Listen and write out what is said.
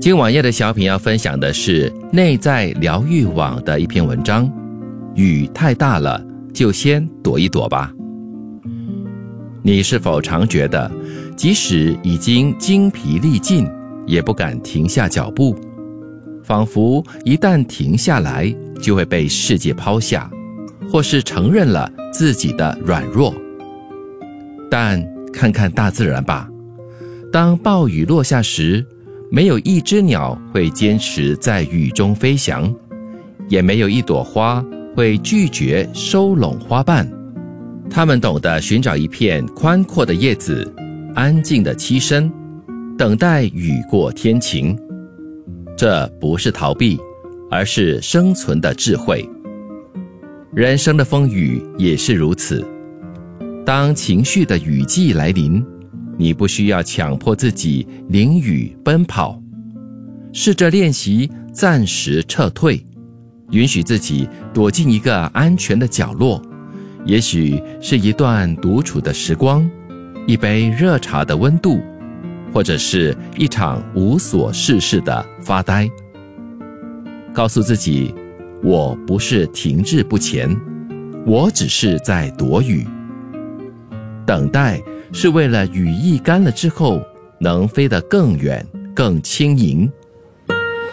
今晚夜的小品要分享的是内在疗愈网的一篇文章，雨太大了，就先躲一躲吧。你是否常觉得，即使已经精疲力尽，也不敢停下脚步，仿佛一旦停下来，就会被世界抛下，或是承认了自己的软弱？但看看大自然吧，当暴雨落下时，没有一只鸟会坚持在雨中飞翔，也没有一朵花会拒绝收拢花瓣。它们懂得寻找一片宽阔的叶子，安静的栖身，等待雨过天晴。这不是逃避，而是生存的智慧。人生的风雨也是如此。当情绪的雨季来临，你不需要强迫自己淋雨奔跑，试着练习暂时撤退，允许自己躲进一个安全的角落，也许是一段独处的时光，一杯热茶的温度，或者是一场无所事事的发呆。告诉自己，我不是停滞不前，我只是在躲雨。等待是为了羽翼干了之后能飞得更远更轻盈。